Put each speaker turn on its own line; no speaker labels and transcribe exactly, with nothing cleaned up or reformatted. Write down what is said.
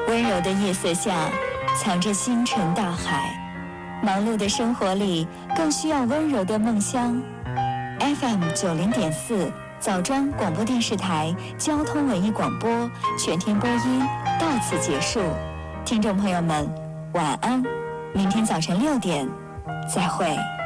温柔的夜色下，藏着星辰大海。忙碌的生活里，更需要温柔的梦乡。F M 九零点四，枣庄广播电视台交通文艺广播全天播音到此结束。听众朋友们，晚安，明天早晨六点，再会。